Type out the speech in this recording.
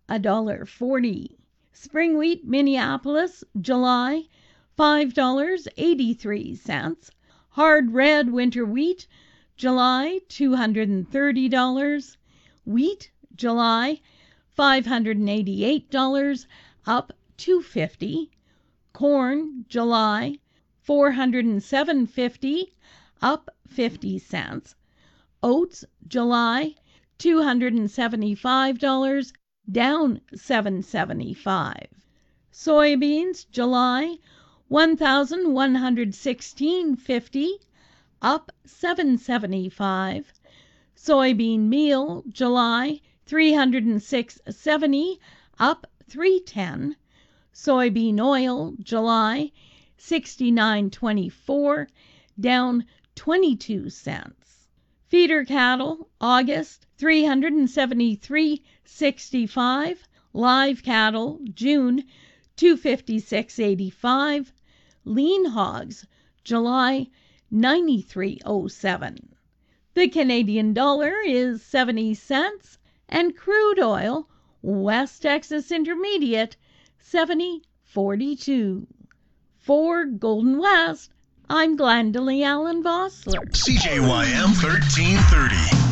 $1.40. Spring wheat Minneapolis, July, $5.83. Hard red winter wheat, July, $230. Wheat, July, $588, up $2.50. Corn, July, $407.50, up 50 cents. Oats, July, $275, down $7.75. Soybeans, July, $1,116.50, up $7.75. Soybean meal, July, $306.70, up $3.10. Soybean oil, July, $69.24, down 22 cents. Feeder cattle, August, $373.65. Live cattle, June, $256.85. Lean hogs, July, $93.07. The Canadian dollar is 70 cents, and crude oil, West Texas Intermediate, 70.42. For Golden West, I'm Glendalee Allen Vossler. CJYM 1330.